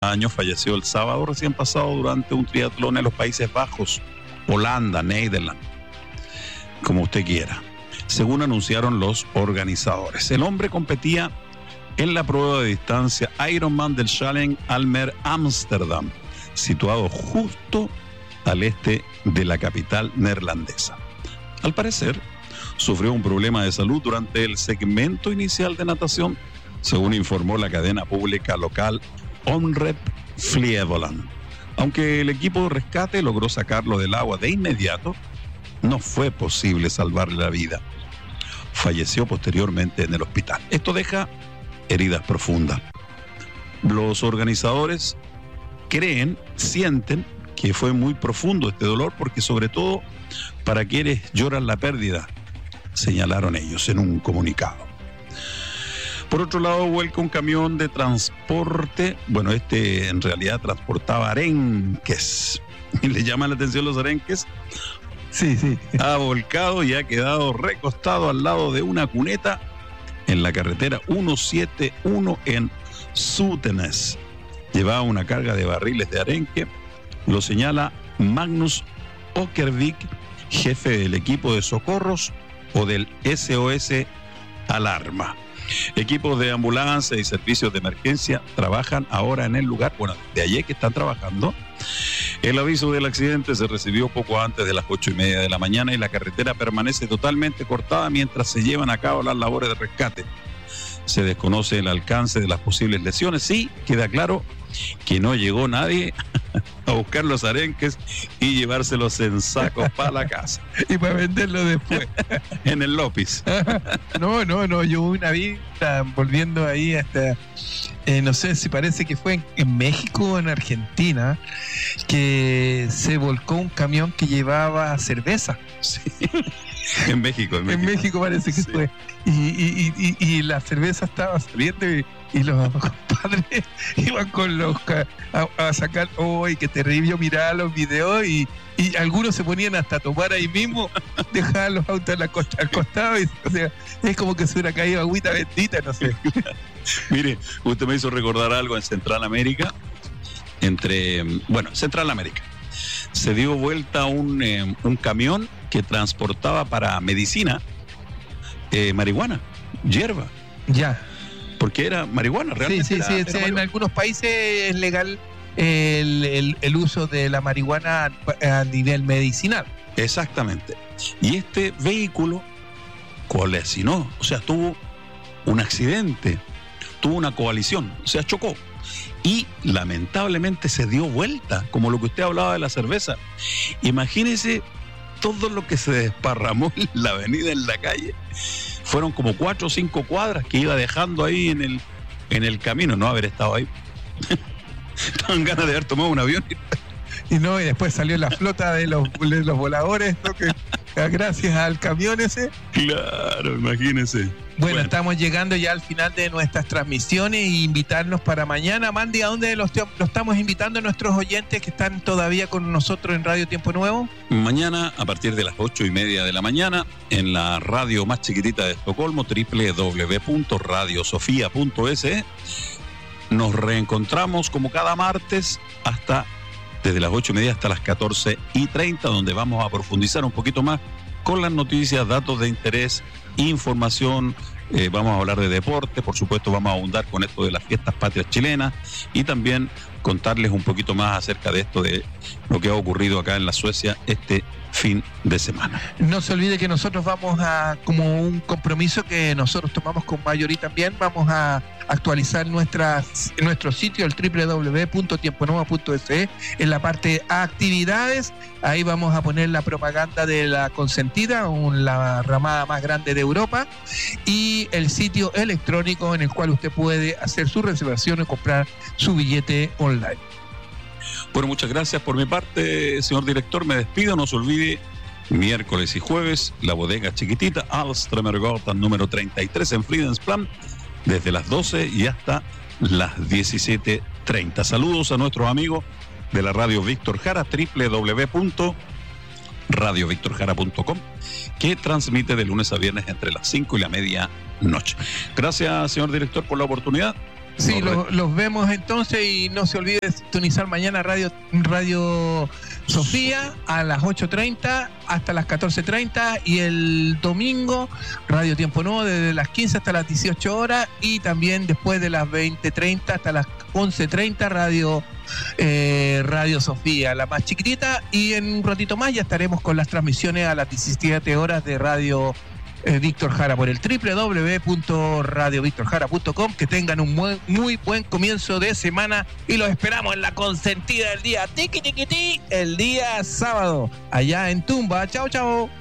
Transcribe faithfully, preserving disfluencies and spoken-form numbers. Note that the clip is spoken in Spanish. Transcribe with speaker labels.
Speaker 1: años, falleció el sábado recién pasado durante un triatlón en los Países Bajos, Holanda, Nederland, como usted quiera, según anunciaron los organizadores. El hombre competía en la prueba de distancia Ironman del Challenge Almer Amsterdam, situado justo al este de la capital neerlandesa. Al parecer, sufrió un problema de salud durante el segmento inicial de natación, según informó la cadena pública local Omroep Flevoland. Aunque el equipo de rescate logró sacarlo del agua de inmediato, no fue posible salvarle la vida. Falleció posteriormente en el hospital. Esto deja heridas profundas. Los organizadores creen, sienten que fue muy profundo este dolor, porque sobre todo para quienes lloran la pérdida, señalaron ellos en un comunicado. Por otro lado, vuelca un camión de transporte. Bueno, este en realidad transportaba arenques. ¿Le llaman la atención los arenques?
Speaker 2: Sí, sí.
Speaker 1: Ha volcado y ha quedado recostado al lado de una cuneta en la carretera ciento setenta y uno en Soeternes. Llevaba una carga de barriles de arenque. Lo señala Magnus Åkervik, jefe del equipo de socorros o del S O S Alarma. Equipos de ambulancia y servicios de emergencia trabajan ahora en el lugar. Bueno, de ayer que están trabajando. El aviso del accidente se recibió poco antes de las ocho y media de la mañana y la carretera permanece totalmente cortada mientras se llevan a cabo las labores de rescate. Se desconoce el alcance de las posibles lesiones. Sí, queda claro que no llegó nadie a buscar los arenques y llevárselos en sacos para la casa.
Speaker 2: Y para venderlo después.
Speaker 1: En el López.
Speaker 2: No, no, no, yo una vista volviendo ahí hasta, eh, no sé si parece que fue en, en México o en Argentina, que se volcó un camión que llevaba cerveza.
Speaker 1: Sí. En México, en México.
Speaker 2: En México parece que sí fue. Y, y, y, y la cerveza estaba saliendo y, y los compadres iban con los a, a sacar, ¡ay, qué terrible! Yo miraba los videos y, y algunos se ponían hasta a tomar ahí mismo, dejaban los autos la costa, al costado, y, o sea, es como que se hubiera caído agüita bendita, no sé.
Speaker 1: Mire, usted me hizo recordar algo en Central América, entre, bueno, Central América. Se dio vuelta un, eh, un camión que transportaba para medicina eh, marihuana, hierba.
Speaker 2: Ya.
Speaker 1: Porque era marihuana, realmente.
Speaker 2: Sí, sí,
Speaker 1: era,
Speaker 2: sí.
Speaker 1: era
Speaker 2: sí
Speaker 1: marihuana.
Speaker 2: En algunos países es legal el, el, el uso de la marihuana a, a nivel medicinal.
Speaker 1: Exactamente. Y este vehículo colisionó, o sea, tuvo un accidente, tuvo una coalición, o sea, chocó. Y lamentablemente se dio vuelta, como lo que usted hablaba de la cerveza. Imagínese todo lo que se desparramó en la avenida, en la calle. Fueron como cuatro o cinco cuadras que iba dejando ahí en el, en el camino, no haber estado ahí. Estaban ganas de haber tomado un avión.
Speaker 2: Y no, y después salió la flota de los, de los voladores, ¿no? Que, gracias al camión ese.
Speaker 1: Claro, imagínese.
Speaker 2: Bueno,
Speaker 1: Bueno,
Speaker 2: estamos llegando ya al final de nuestras transmisiones e invitarnos para mañana. Mandy, ¿a dónde los, te- los estamos invitando a nuestros oyentes que están todavía con nosotros en Radio Tiempo Nuevo?
Speaker 1: mañana a partir de las ocho y media de la mañana en la radio más chiquitita de Estocolmo, doble u doble u doble u punto radio sofía punto es e. Nos reencontramos como cada martes hasta desde las ocho y media hasta las catorce y treinta, donde vamos a profundizar un poquito más con las noticias, datos de interés, información. Eh, vamos a hablar de deporte, por supuesto vamos a abundar con esto de las fiestas patrias chilenas y también contarles un poquito más acerca de esto de lo que ha ocurrido acá en la Suecia este fin de semana.
Speaker 2: No se olvide que nosotros vamos a, como un compromiso que nosotros tomamos con Mayorí también, vamos a actualizar nuestras, nuestro sitio, el doble u doble u doble u punto tiempo nuevo punto es e, en la parte actividades. Ahí vamos a poner la propaganda de la Consentida, un, la ramada más grande de Europa, y el sitio electrónico en el cual usted puede hacer su reservación y comprar su billete online.
Speaker 1: Bueno, muchas gracias por mi parte, señor director. Me despido. No se olvide, miércoles y jueves, la bodega chiquitita, Alströmergatan número treinta y tres en Fridhemsplan, desde las doce y hasta las diecisiete treinta. Saludos a nuestros amigos de la radio Víctor Jara, doble u doble u doble u punto radio víctor jara punto com, que transmite de lunes a viernes entre las cinco y la media noche. Gracias, señor director, por la oportunidad.
Speaker 2: Sí,
Speaker 1: No,
Speaker 2: lo- los vemos entonces y no se olvide de sintonizar mañana Radio, Radio Sofía a las ocho treinta hasta las catorce treinta y el domingo Radio Tiempo Nuevo desde las quince hasta las dieciocho horas y también después de las veinte treinta hasta las once treinta Radio, eh, Radio Sofía, la más chiquitita, y en un ratito más ya estaremos con las transmisiones a las diecisiete horas de Radio Eh, Víctor Jara por el doble u doble u doble u punto radio víctor jara punto com. Que tengan un muy, muy buen comienzo de semana y los esperamos en la consentida del día tiki tiki ti el día sábado allá en Tumba. Chao, chao.